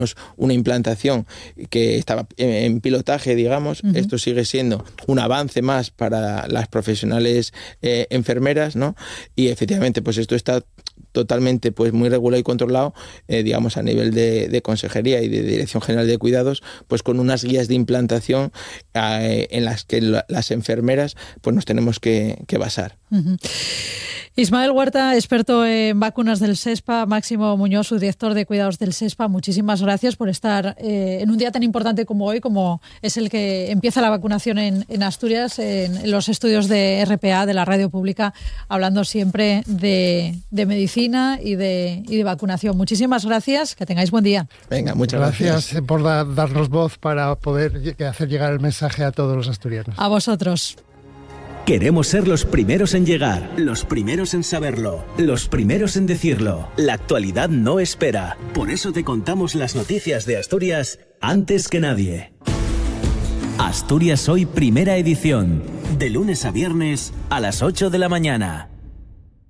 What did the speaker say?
una implantación que estaba en pilotaje, digamos. Esto sigue siendo un avance más para las profesionales enfermeras, ¿no? Y efectivamente, pues esto está totalmente pues muy regulado y controlado, digamos, a nivel de Consejería y de Dirección General de Cuidados, pues con unas guías de implantación en las que las enfermeras pues nos tenemos que basar. Ismael Huerta, experto en vacunas del SESPA, Máximo Muñoz, su director de cuidados del SESPA, muchísimas gracias por estar en un día tan importante como hoy, como es el que empieza la vacunación en Asturias, en los estudios de RPA, de la radio pública, hablando siempre de medicina y de vacunación. Muchísimas gracias, que tengáis buen día. Venga, muchas gracias. Gracias por darnos voz para poder hacer llegar el mensaje a todos los asturianos. A vosotros. Queremos ser los primeros en llegar, los primeros en saberlo, los primeros en decirlo. La actualidad no espera. Por eso te contamos las noticias de Asturias antes que nadie. Asturias Hoy, primera edición. De lunes a viernes a las 8 de la mañana.